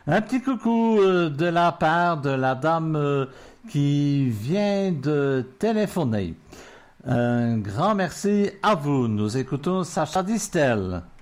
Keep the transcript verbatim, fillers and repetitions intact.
Un petit coucou euh, de la part de la dame euh, qui vient de téléphoner. Un grand merci à vous. Nous écoutons Sacha Distel.